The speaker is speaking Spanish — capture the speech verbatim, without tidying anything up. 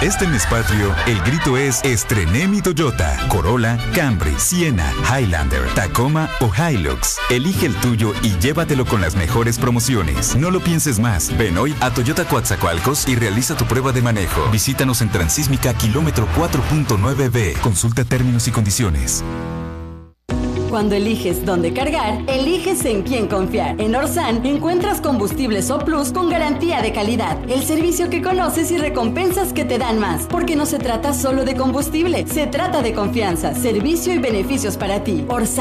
Este mes patrio, el grito es estrené mi Toyota, Corolla, Camry, Siena, Highlander, Tacoma o Hilux. Elige el tuyo y llévatelo con las mejores promociones. No lo pienses más. Ven hoy a Toyota Coatzacoalcos y realiza tu prueba de manejo. Visítanos en Transísmica kilómetro cuatro punto nueve B. Consulta términos y condiciones. Cuando eliges dónde cargar, eliges en quién confiar. En Orsan encuentras combustibles O Plus con garantía de calidad. El servicio que conoces y recompensas que te dan más. Porque no se trata solo de combustible, se trata de confianza, servicio y beneficios para ti. Orsan.